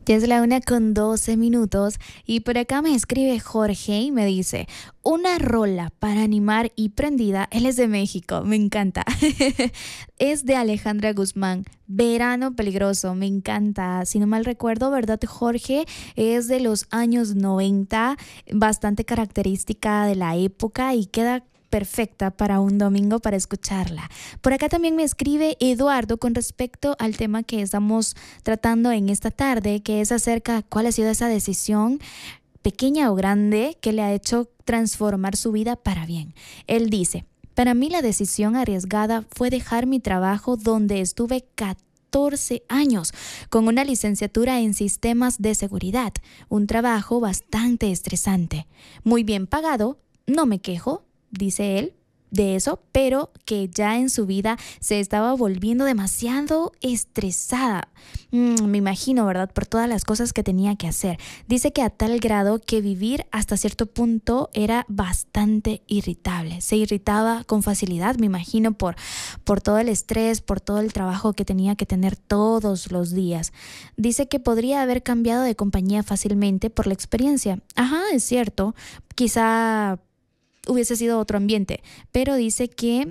Ya es la 1:12 y por acá me escribe Jorge y me dice, una rola para animar y prendida. Él es de México, me encanta. Es de Alejandra Guzmán, Verano Peligroso, me encanta. Si no mal recuerdo, ¿verdad, Jorge? Es de los años 90, bastante característica de la época y queda perfecta para un domingo para escucharla. Por acá también me escribe Eduardo con respecto al tema que estamos tratando en esta tarde, que es acerca de cuál ha sido esa decisión pequeña o grande que le ha hecho transformar su vida para bien. Él dice, para mí la decisión arriesgada fue dejar mi trabajo donde estuve 14 años con una licenciatura en sistemas de seguridad, un trabajo bastante estresante, muy bien pagado, no me quejo, dice él, de eso, pero que ya en su vida se estaba volviendo demasiado estresada. Me imagino, ¿verdad? Por todas las cosas que tenía que hacer. Dice que a tal grado que vivir hasta cierto punto era bastante irritable. Se irritaba con facilidad, me imagino, por todo el estrés, por todo el trabajo que tenía que tener todos los días. Dice que podría haber cambiado de compañía fácilmente por la experiencia. Ajá, es cierto. Quizá hubiese sido otro ambiente, pero dice que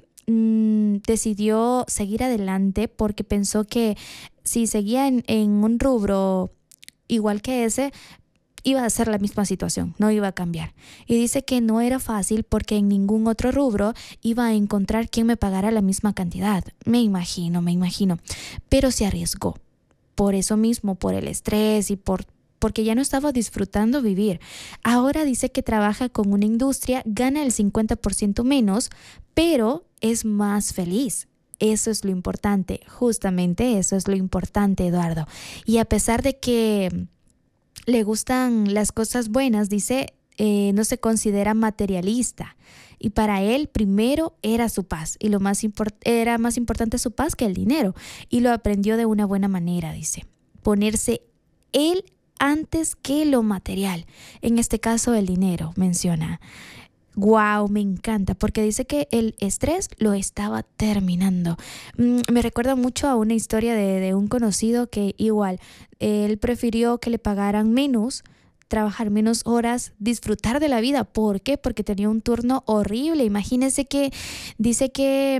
decidió seguir adelante porque pensó que si seguía en un rubro igual que ese, iba a ser la misma situación, no iba a cambiar. Y dice que no era fácil porque en ningún otro rubro iba a encontrar quien me pagara la misma cantidad. Me imagino, pero se arriesgó. Por eso mismo, por el estrés y porque ya no estaba disfrutando vivir. Ahora dice que trabaja con una industria, gana el 50% menos, pero es más feliz. Eso es lo importante, justamente eso es lo importante, Eduardo. Y a pesar de que le gustan las cosas buenas, dice, no se considera materialista. Y para él primero era su paz y era más importante su paz que el dinero. Y lo aprendió de una buena manera, dice. Ponerse él antes que lo material, en este caso el dinero, menciona. Wow, me encanta, porque dice que el estrés lo estaba terminando. Me recuerda mucho a una historia de un conocido que igual, él prefirió que le pagaran menos, trabajar menos horas, disfrutar de la vida. ¿Por qué? Porque tenía un turno horrible. Imagínense que dice que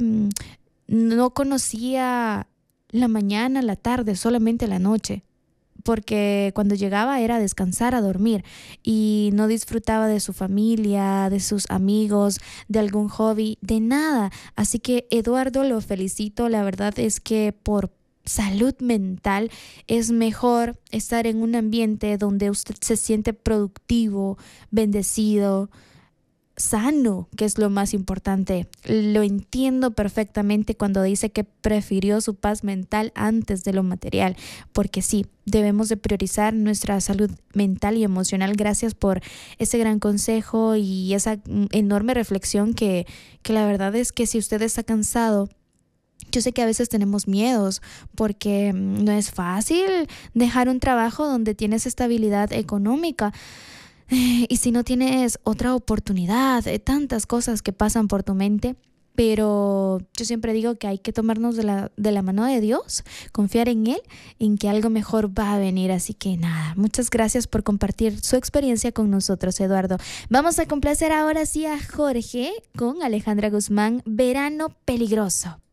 no conocía la mañana, la tarde, solamente la noche, porque cuando llegaba era a descansar, a dormir y no disfrutaba de su familia, de sus amigos, de algún hobby, de nada. Así que Eduardo, lo felicito, la verdad es que por salud mental es mejor estar en un ambiente donde usted se siente productivo, bendecido, sano, que es lo más importante. Lo entiendo perfectamente cuando dice que prefirió su paz mental antes de lo material, porque sí, debemos de priorizar nuestra salud mental y emocional. Gracias por ese gran consejo y esa enorme reflexión que la verdad es que si usted está cansado, yo sé que a veces tenemos miedos porque no es fácil dejar un trabajo donde tienes estabilidad económica. Y si no tienes otra oportunidad, tantas cosas que pasan por tu mente, pero yo siempre digo que hay que tomarnos de la mano de Dios, confiar en Él, en que algo mejor va a venir. Así que nada, muchas gracias por compartir su experiencia con nosotros, Eduardo. Vamos a complacer ahora sí a Jorge con Alejandra Guzmán, Verano Peligroso.